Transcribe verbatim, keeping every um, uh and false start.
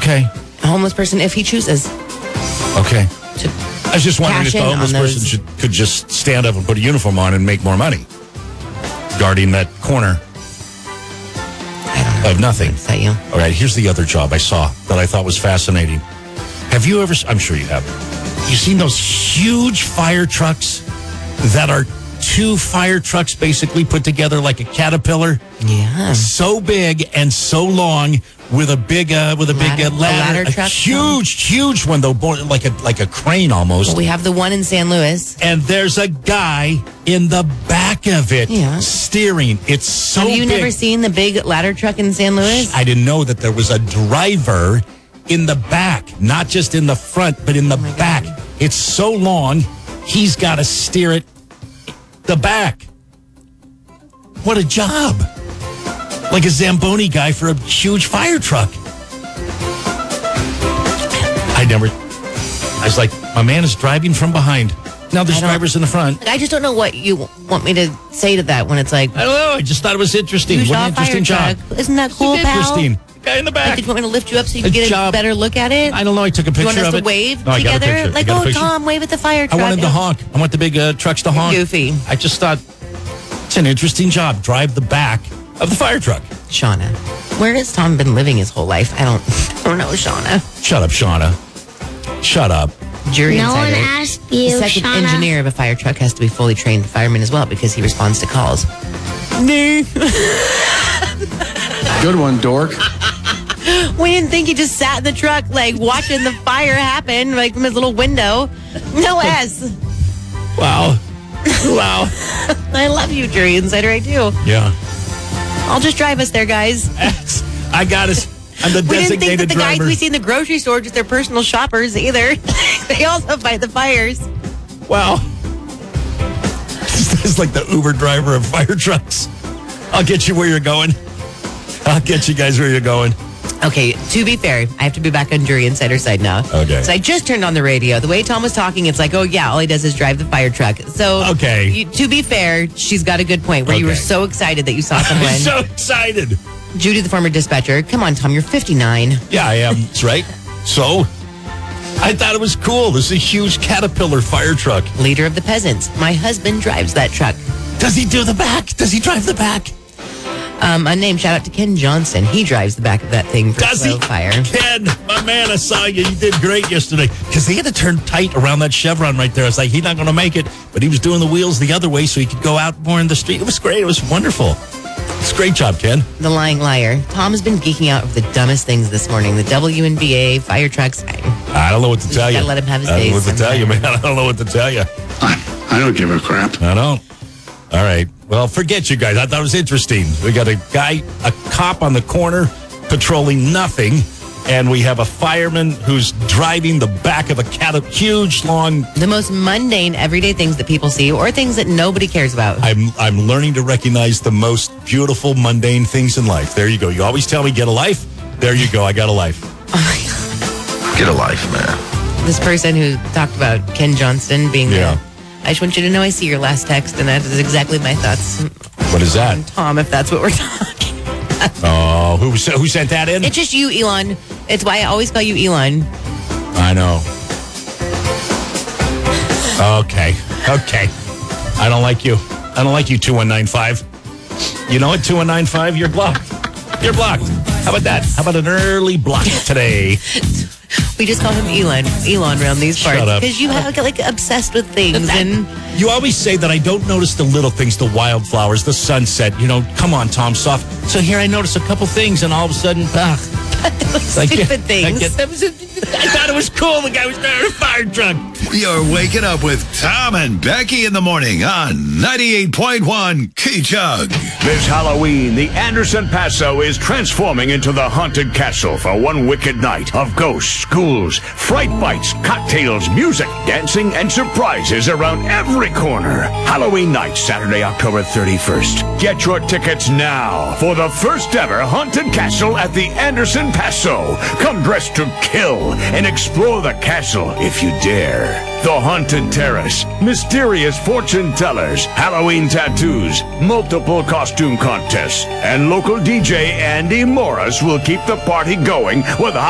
Okay. A homeless person, if he chooses. Okay. To I was just wondering if cash the in homeless on person those. should, could just stand up and put a uniform on and make more money. Guarding that corner I don't know. of nothing. Is that you? All right, here's the other job I saw that I thought was fascinating. Have you ever, I'm sure you have, you seen those huge fire trucks that are two fire trucks basically put together like a caterpillar? Yeah. So big and so long with a big, uh, with a big Ladder- uh, a ladder, ladder truck, huge, huge one though, born- like a like a crane almost. Well, we have the one in San Luis. And there's a guy in the back of it Yeah. steering. It's so Have you big. never seen the big ladder truck in San Luis? I didn't know that there was a driver in the back, not just in the front, but in the my God. back. It's so long, he's got to steer it the back. What a job. Like a Zamboni guy for a huge fire truck. I never, I was like, my man is driving from behind. Now there's I don't- drivers in the front. I just don't know what you want me to say to that when it's like, I don't know. I just thought it was interesting. you What saw an a fire interesting job. truck. Isn't that cool, It's pal? interesting. Guy in the back. Like, did you want me to lift you up so you A can get job. a better look at it? I don't know. I took a picture you want us of to it. wave No, I got a together? picture. I Like, got a oh, picture. Tom, wave at the fire I truck. wanted to honk. I want the big uh, trucks to honk. Goofy. I just thought it's an interesting job. Drive the back of the fire truck. Shauna. Where has Tom been living his whole life? I don't, I don't know, Shauna. Shut up, Shauna. Shut up. Jury No one insider. asked The you, second Shauna. engineer of a fire truck has to be fully trained fireman as well because he responds to calls. Good one, dork. We didn't think he just sat in the truck, like, watching the fire happen, like, from his little window. No S. Wow. Wow. I love you, Jury Insider. I do. Yeah. I'll just drive us there, guys. I got it. I'm the We didn't think designated that the guys driver. we see in the grocery store just their personal shoppers either. They also fight the fires. Wow. This is like the Uber driver of fire trucks. I'll get you where you're going. I'll get you guys where you're going. Okay, to be fair, I have to be back on Jury Insider side now. Okay. So I just turned on the radio. The way Tom was talking, it's like, oh, yeah, all he does is drive the fire truck. So, Okay. you, to be fair, she's got a good point where you were Okay. so excited that you saw someone. I'm so excited. Judy, the former dispatcher. Come on, Tom, you're fifty-nine. Yeah, I am. That's right. So, I thought it was cool. This is a huge Caterpillar fire truck. Leader of the peasants. My husband drives that truck. Does he do the back? Does he drive the back? Um, unnamed shout out to Ken Johnson. He drives the back of that thing for Does slow he? fire. Ken, my man, I saw you. You did great yesterday. Because they had to turn tight around that chevron right there. I was like, he's not going to make it. But he was doing the wheels the other way so he could go out more in the street. It was great. It was wonderful. It's a great job, Ken. The lying liar. Tom has been geeking out over the dumbest things this morning. The W N B A, fire trucks. I, I don't know what to tell you. gotta let him have his I don't know days what to tell you, man. sometime. I don't know what to tell you. I, I don't give a crap. I don't. All right. Well, forget you guys. I thought it was interesting. We got a guy, a cop on the corner patrolling nothing, and we have a fireman who's driving the back of a cat, a huge, long. the most mundane, everyday things that people see or things that nobody cares about. I'm I'm learning to recognize the most beautiful, mundane things in life. There you go. You always tell me get a life. There you go. I got a life. Get a life, man. This person who talked about Ken Johnston being Yeah. the, I just want you to know I see your last text, and that is exactly my thoughts. What is that? Tom, if that's what we're talking. Oh, who who sent that in? It's just you, Elon. It's why I always call you Elon. I know. Okay. Okay. I don't like you. I don't like you, two one nine five. You know what, two one nine five? You're blocked. You're blocked. How about that? How about an early block today? We just call him Elon. Elon around these Shut parts up. because you have like obsessed with things and You always say that I don't notice the little things, the wildflowers, the sunset. You know, come on, Tom, soft. So here I notice a couple things, and all of a sudden, ugh. I stupid get- things. I, get, that was a, I thought it was cool. The guy was driving a fire truck. You're waking up with Tom and Becky in the morning on ninety-eight point one K-Chug. This Halloween, the Anderson Paso is transforming into the haunted castle for one wicked night of ghosts, ghouls, fright bites, cocktails, music, dancing, and surprises around every corner. Halloween night, Saturday, October thirty-first. Get your tickets now for the first ever haunted castle at the Anderson Paso. Come dressed to kill and explore the castle if you dare. The Haunted Terrace, mysterious fortune tellers, Halloween tattoos, multiple costume contests, and local D J Andy Morris will keep the party going with